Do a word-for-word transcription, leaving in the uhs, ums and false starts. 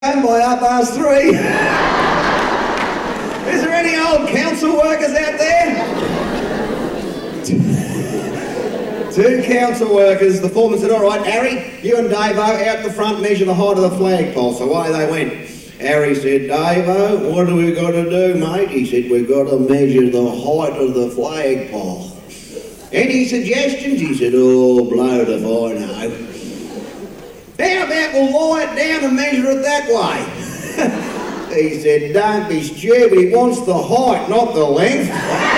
home by half past three. Is there any old council workers out there? Two council workers. The foreman said, all right, Harry, you and Davo out the front measure the height of the flagpole. So away they went. Harry said, Davo, what have we got to do, mate? He said, we've got to measure the height of the flagpole. Any suggestions? He said, oh, blowed if I know. How about we'll lie it down and measure it that way? He said, don't be stupid, he wants the height, not the length.